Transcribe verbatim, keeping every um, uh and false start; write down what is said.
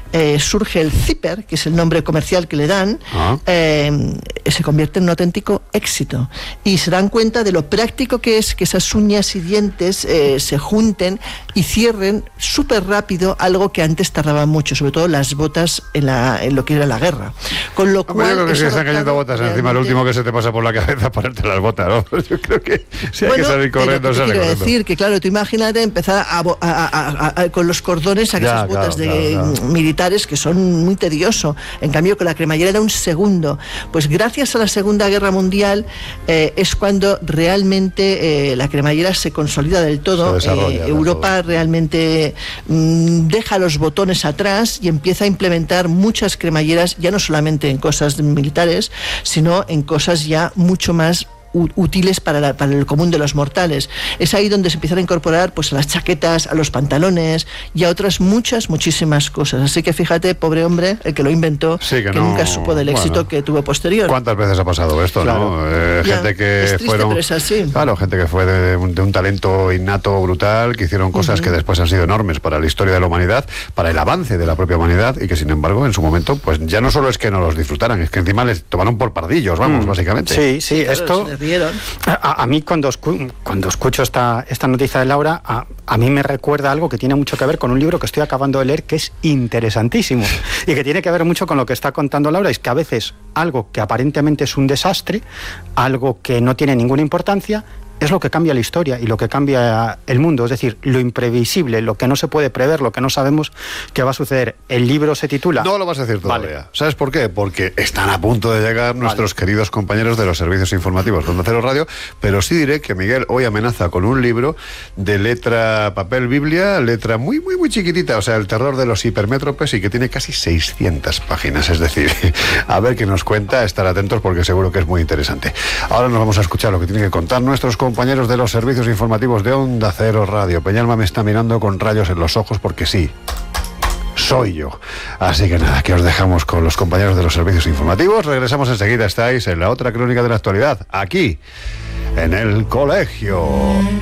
eh, surge el Zipper, que es el nombre comercial que le dan, ah. eh, se convierte en un auténtico éxito. Y se dan cuenta de lo práctico que es que esas uñas y dientes eh, se junten y cierren súper rápido algo que antes tardaba mucho, sobre todo las botas en, la, en lo que era la guerra. Con lo cual, yo creo que si están cayendo botas realmente... encima, lo último que se te pasa por la cabeza es ponerte las botas, ¿no? Yo creo que si hay bueno, que salir corriendo, sale quiero corriendo. decir que, claro, tú imagínate empezar a, a, a, a, a, con los cordones a ya, esas botas claro, de claro, claro. militares que son muy tedioso. En cambio, con la cremallera era un segundo. Pues gracias a la Segunda Guerra Mundial eh, es cuando realmente eh, la cremallera se consolida del todo. Eh, Europa todo. realmente mmm, deja los botones atrás y empieza a implementar muchas cremalleras, ya no solamente en cosas militares, sino en cosas ya mucho más útiles para, la, para el común de los mortales. Es ahí donde se empiezan a incorporar pues a las chaquetas, a los pantalones y a otras muchas, muchísimas cosas. Así que fíjate, pobre hombre, el que lo inventó, sí, que, que no, nunca supo del éxito bueno, que tuvo posterior. ¿Cuántas veces ha pasado esto, claro. no? Eh, ya, gente que es triste, fueron, pero es así. Claro, gente que fue de un, de un talento innato brutal, que hicieron cosas uh-huh. que después han sido enormes para la historia de la humanidad, para el avance de la propia humanidad, y que sin embargo en su momento, pues ya no solo es que no los disfrutaran, es que encima les tomaron por pardillos, vamos, mm. básicamente. Sí, sí, claro, esto... A, a mí cuando, escu cuando escucho esta, esta noticia de Laura, a, a mí me recuerda algo que tiene mucho que ver con un libro que estoy acabando de leer, que es interesantísimo y que tiene que ver mucho con lo que está contando Laura. Es que a veces algo que aparentemente es un desastre, algo que no tiene ninguna importancia, es lo que cambia la historia y lo que cambia el mundo, es decir, lo imprevisible, lo que no se puede prever, lo que no sabemos que va a suceder. El libro se titula... No lo vas a decir todavía. Vale. ¿Sabes por qué? Porque están a punto de llegar vale. nuestros queridos compañeros de los servicios informativos de Onda Cero Radio, pero sí diré que Miguel hoy amenaza con un libro de letra papel biblia, letra muy, muy, muy chiquitita, o sea, el terror de los hipermétropes, y que tiene casi seiscientas páginas, es decir, a ver qué nos cuenta, estar atentos porque seguro que es muy interesante. Ahora nos vamos a escuchar lo que tienen que contar nuestros compañeros compañeros de los servicios informativos de Onda Cero Radio. Peñalba me está mirando con rayos en los ojos porque sí, soy yo. Así que nada, que os dejamos con los compañeros de los servicios informativos. Regresamos enseguida, estáis en la otra crónica de la actualidad, aquí, en el colegio.